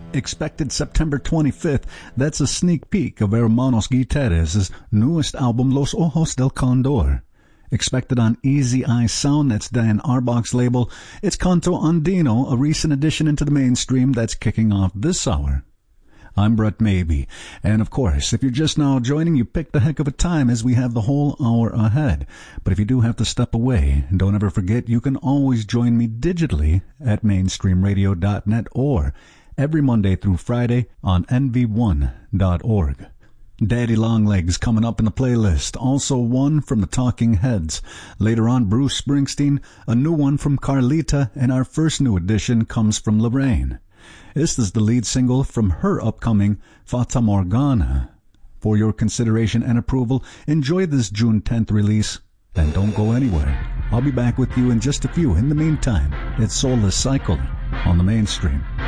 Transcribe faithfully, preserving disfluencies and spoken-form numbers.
expected September twenty-fifth. That's a sneak peek of Hermanos Guiterres' newest album, Los Ojos del Condor. Expected on Easy Eye Sound, that's Dan Arbach's label. It's Canto Andino, a recent addition into the mainstream that's kicking off this hour. I'm Brett Maybe, and of course, if you're just now joining, you picked a heck of a time as we have the whole hour ahead. But if you do have to step away, don't ever forget you can always join me digitally at mainstream radio dot net or every Monday through Friday on N V one dot org. Daddy Longlegs coming up in the playlist. Also one from the Talking Heads. Later on, Bruce Springsteen, a new one from Carlita, and our first new addition comes from Lorraine. This is the lead single from her upcoming Fata Morgana. For your consideration and approval, enjoy this June tenth release, and don't go anywhere. I'll be back with you in just a few. In the meantime, it's Soulless Cycle on the Mainstream.